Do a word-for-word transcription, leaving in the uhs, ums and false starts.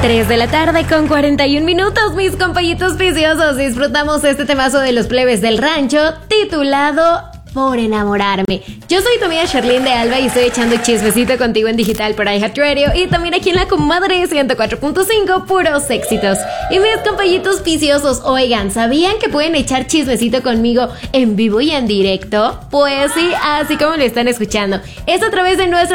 tres de la tarde con cuarenta y un minutos, mis compañitos viciosos. Disfrutamos este temazo de los plebes del rancho titulado Por enamorarme. Yo soy tu amiga Sherlyn de Alba y estoy echando chismecito contigo en digital por iHeartRadio y también aquí en la comadre ciento cuatro punto cinco, puros éxitos. Y mis compañitos viciosos, oigan, ¿sabían que pueden echar chismecito conmigo en vivo y en directo? Pues sí, así como lo están escuchando. Es a través de nuestro